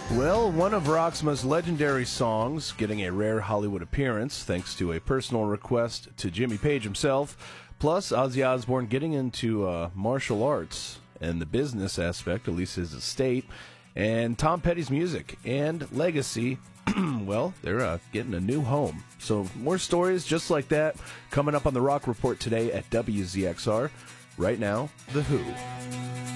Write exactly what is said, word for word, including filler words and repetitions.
Well, one of rock's most legendary songs getting a rare Hollywood appearance thanks to a personal request to Jimmy Page himself, plus Ozzy Osbourne getting into uh, martial arts and the business aspect, at least his estate, and Tom Petty's music and legacy. Well, they're uh, getting a new home. So more stories just like that coming up on the Rock Report today at W Z X R. Right now, The Who.